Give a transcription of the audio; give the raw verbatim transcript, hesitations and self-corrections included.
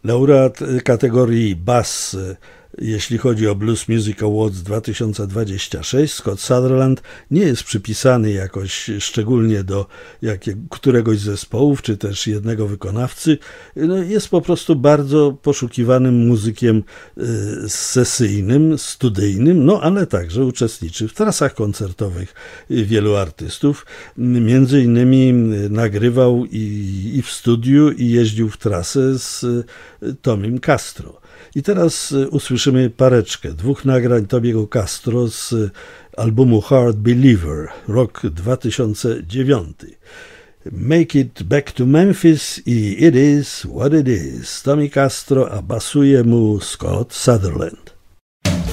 Laureat kategorii Bass, jeśli chodzi o Blues Music Awards dwa tysiące dwudziesty szósty, Scott Sutherland, nie jest przypisany jakoś szczególnie do jakiego, któregoś z zespołów, czy też jednego wykonawcy. No, jest po prostu bardzo poszukiwanym muzykiem y, sesyjnym, studyjnym, no ale także uczestniczy w trasach koncertowych wielu artystów. Między innymi nagrywał i, i w studiu, i jeździł w trasę z Tomim Castro. I teraz usłyszymy pareczkę dwóch nagrań Tomiego Castro z albumu Hard Believer, rok dwa tysiące dziewiąty. Make It Back to Memphis i It Is What It Is. Tommy Castro, a basuje mu Scott Sutherland.